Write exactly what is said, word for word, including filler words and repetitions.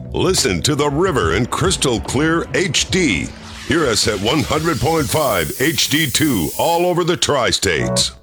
Listen to The River in crystal clear H D. Hear us at one hundred point five H D two all over the tri-states.